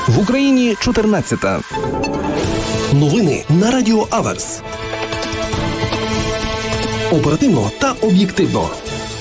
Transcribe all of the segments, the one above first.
В Україні 14-та. Новини на Радіо Аверс. Оперативно та об'єктивно.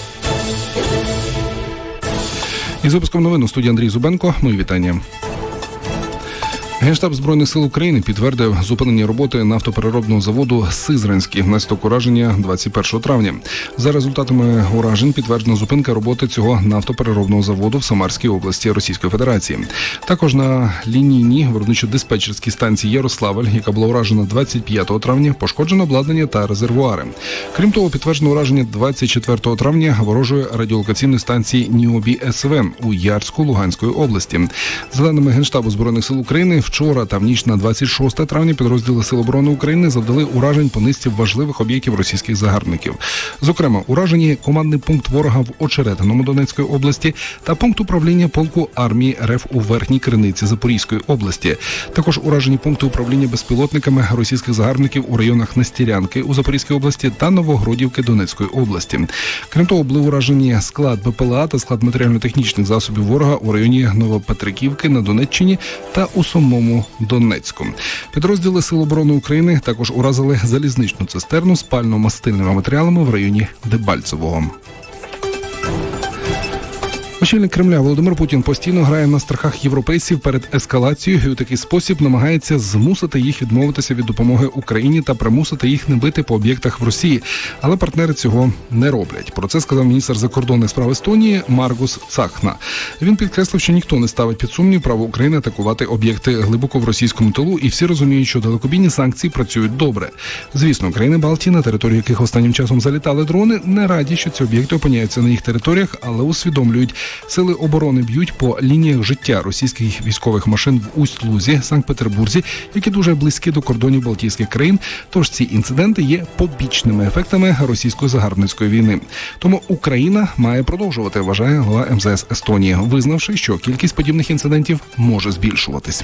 Із випуском новин у студії Андрій Зубенко. Мої вітання. Генштаб Збройних сил України підтвердив зупинення роботи нафтопереробного заводу «Сизранський» внаслідок ураження 21 травня. За результатами уражень підтверджена зупинка роботи цього нафтопереробного заводу в Самарській області Російської Федерації. Також на лінійній виробничо-диспетчерській станції Ярославль, яка була уражена 25 травня, пошкоджено обладнання та резервуари. Крім того, підтверджено ураження 24 травня ворожої радіолокаційної станції НІОБІ-СВ у Ярську Луганської області. За даними Генштабу Збройних сил України, вчора та в ніч на 26 травня підрозділи Сил оборони України завдали уражень по низці важливих об'єктів російських загарбників. Зокрема, уражені командний пункт ворога в Очеретиному Донецької області та пункт управління полку армії РФ у Верхній Криниці Запорізької області. Також уражені пункти управління безпілотниками російських загарбників у районах Нестерянки у Запорізькій області та Новогродівки Донецької області. Крім того, були уражені склад БПЛА та склад матеріально-технічних засобів ворога у районі Новопетриківки на Донеччині та у самому Донецьку. Підрозділи Сил оборони України також уразили залізничну цистерну з пально-мастильними матеріалами в районі Дебальцевого. Очільник Кремля Володимир Путін постійно грає на страхах європейців перед ескалацією і у такий спосіб намагається змусити їх відмовитися від допомоги Україні та примусити їх не бити по об'єктах в Росії. Але партнери цього не роблять. Про це сказав міністр закордонних справ Естонії Маргус Цахна. Він підкреслив, що ніхто не ставить під сумнів право України атакувати об'єкти глибоко в російському тилу, і всі розуміють, що далекобійні санкції працюють добре. Звісно, країни Балтії, на територію яких останнім часом залітали дрони, не раді, що ці об'єкти опиняються на їх територіях, але усвідомлюють, Сили оборони б'ють по лініях життя російських військових машин в Усть-Лузі, Санкт-Петербурзі, які дуже близькі до кордонів Балтійських країн, тож ці інциденти є побічними ефектами російської загарбницької війни. Тому Україна має продовжувати, вважає голова МЗС Естонії, визнавши, що кількість подібних інцидентів може збільшуватись.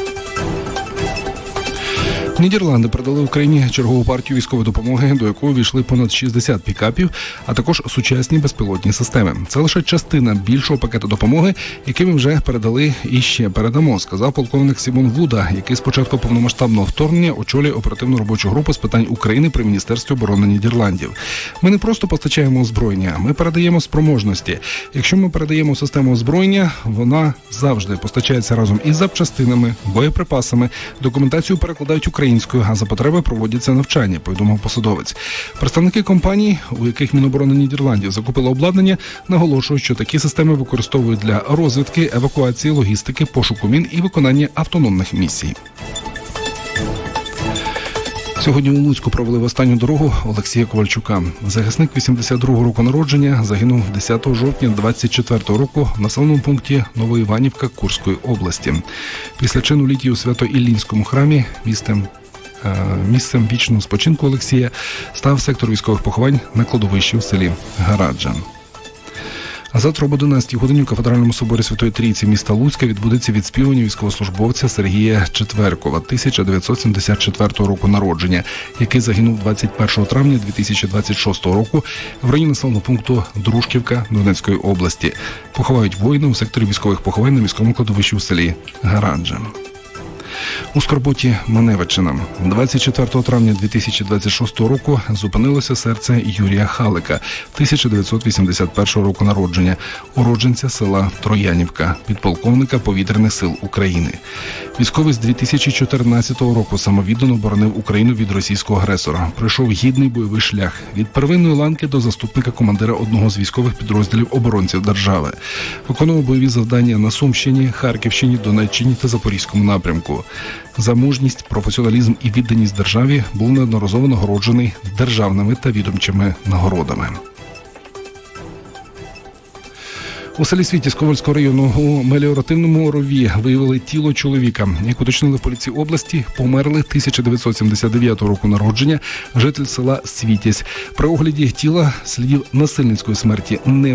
Нідерланди передали Україні чергову партію військової допомоги, до якої увійшли понад 60 пікапів, а також сучасні безпілотні системи. Це лише частина більшого пакету допомоги, який ми вже передали і ще передамо, сказав полковник Сімон Вуда, який з початку повномасштабного вторгнення очолює оперативну робочу групу з питань України при Міністерстві оборони Нідерландів. Ми не просто постачаємо озброєння, ми передаємо спроможності. Якщо ми передаємо систему озброєння, вона завжди постачається разом із запчастинами, боєприпасами, документацію перекладають українською, а за потреби проводяться навчання, повідомив посадовець. Представники компаній, у яких Міноборони Нідерландів закупило обладнання, наголошують, що такі системи використовують для розвідки, евакуації, логістики, пошуку мін і виконання автономних місій. Сьогодні у Луцьку провели в останню дорогу Олексія Ковальчука. Захисник 82-го року народження загинув 10 жовтня 24-го року в населеному пункті Новоіванівка Курської області. Після чину літії у Свято-Іллінському храмі місцем вічного спочинку Олексія став сектор військових поховань на кладовищі в селі Гараджа. А завтра об 11 годині у Кафедральному соборі Святої Трійці міста Луцька відбудеться відспівання військовослужбовця Сергія Четверкова, 1974 року народження, який загинув 21 травня 2026 року в районі населеного пункту Дружківка Донецької області. Поховають воїни у секторі військових поховань на міському кладовищі у селі Гараджа. У Скорботі Маневичина 24 травня 2026 року зупинилося серце Юрія Халика, 1981 року народження, уродженця села Троянівка, підполковника Повітряних сил України. Військовий з 2014 року самовіддано боронив Україну від російського агресора. Пройшов гідний бойовий шлях від первинної ланки до заступника командира одного з військових підрозділів оборонців держави. Виконував бойові завдання на Сумщині, Харківщині, Донеччині та Запорізькому напрямку. За мужність, професіоналізм і відданість державі був неодноразово нагороджений державними та відомчими нагородами. У селі Світязь Ковальського району у меліоративному рові виявили тіло чоловіка. Як уточнили в поліції області, померли 1979 року народження житель села Світязь. При огляді тіла слідів насильницької смерті не